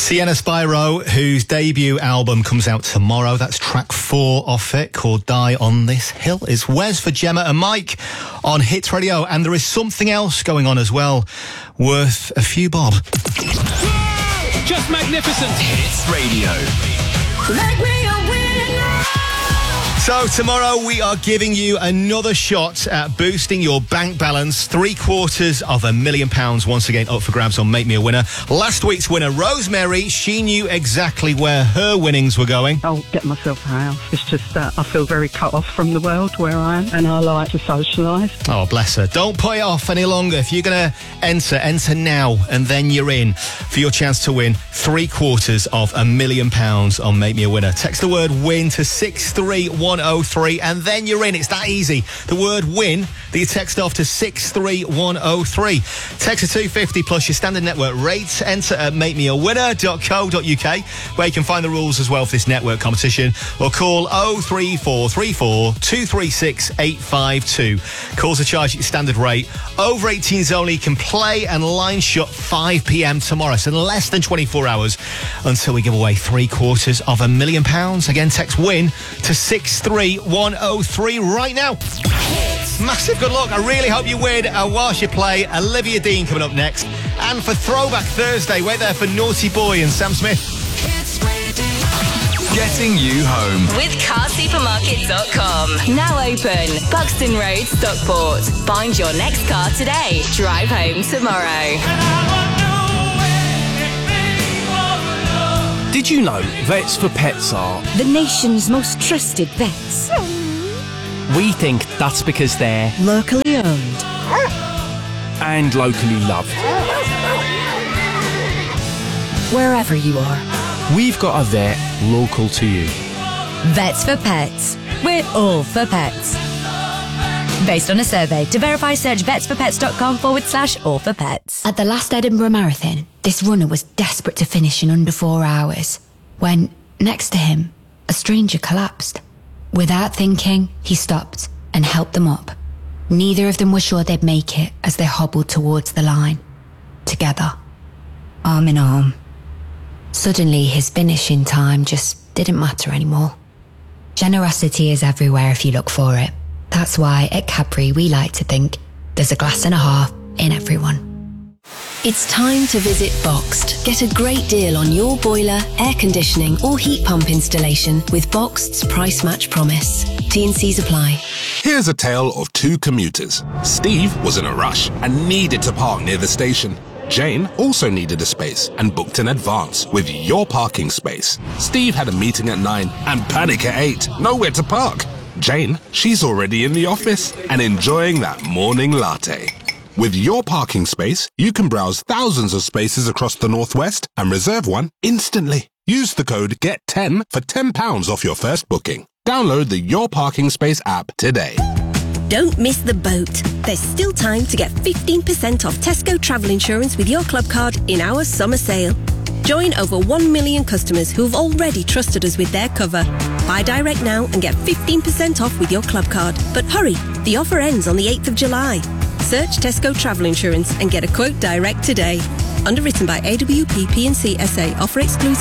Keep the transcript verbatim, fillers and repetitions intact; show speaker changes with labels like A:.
A: Sienna Spyro, whose debut album comes out tomorrow. That's track four off it, called Die on This Hill. It's Wes for Gemma and Mike on Hits Radio. And there is something else going on as well, worth a few bob.
B: Just magnificent. Hits Radio.
C: Make me a winner.
A: So tomorrow we are giving you another shot at boosting your bank balance. Three quarters of a million pounds once again up for grabs on Make Me a Winner. Last week's winner, Rosemary, she knew exactly where her winnings were going.
D: I'll get myself a house. It's just that I feel very cut off from the world where I am, and I like to socialise.
A: Oh, bless her. Don't put it off any longer. If you're going to enter, enter now, and then you're in for your chance to win three quarters of a million pounds on Make Me a Winner. Text the word WIN to six three one oh three, and then you're in. It's that easy. The word WIN that you text off to six three one oh three. Text to two fifty plus your standard network rates. Enter at make me a winner dot co dot uk, where you can find the rules as well for this network competition, or call oh three four three four two three six eight five two. Calls are charged at your standard rate. Over eighteens only. You can play and line shut five p.m. tomorrow, so in less than twenty-four hours until we give away three quarters of a million pounds. Again, text WIN to six three one oh three right now. Massive good luck. I really hope you win. Uh, whilst you play, Olivia Dean coming up next. And for Throwback Thursday, wait there for Naughty Boy and Sam Smith.
B: Getting you home.
E: With car supermarket dot com. Now open. Buxton Road, Stockport. Find your next car today. Drive home tomorrow.
B: Did you know Vets for Pets are
F: the nation's most trusted vets?
B: We think that's because they're
F: Locally owned
B: and locally loved.
F: wherever you are.
B: We've got a vet local to you.
F: Vets for Pets. We're all for pets. Based on a survey, to verify, search vetsforpets.com forward slash all for pets.
G: At the last Edinburgh Marathon, this runner was desperate to finish in under four hours when, next to him, a stranger collapsed. Without thinking, he stopped and helped them up. Neither of them were sure they'd make it as they hobbled towards the line. Together, arm in arm. Suddenly, his finishing time just didn't matter anymore. Generosity is everywhere if you look for it. That's why at Cadbury we like to think there's a glass and a half in everyone.
H: It's time to visit Boxed. Get a great deal on your boiler, air conditioning or heat pump installation with Boxed's Price Match Promise. T and C's apply.
I: Here's a tale of two commuters. Steve was in a rush and needed to park near the station. Jane also needed a space and booked in advance with Your Parking Space. Steve had a meeting at nine and panic at eight. Nowhere to park. Jane, she's already in the office and enjoying that morning latte. With Your Parking Space, you can browse thousands of spaces across the Northwest and reserve one instantly. Use the code get ten for ten pounds off your first booking. Download the Your Parking Space app today.
H: Don't miss the boat. There's still time to get fifteen percent off Tesco travel insurance with your club card in our summer sale. Join over one million customers who've already trusted us with their cover. Buy direct now and get fifteen percent off with your club card. But hurry, the offer ends on the eighth of July. Search Tesco Travel Insurance and get a quote direct today. Underwritten by A W P P and C S A. Offer exclusive.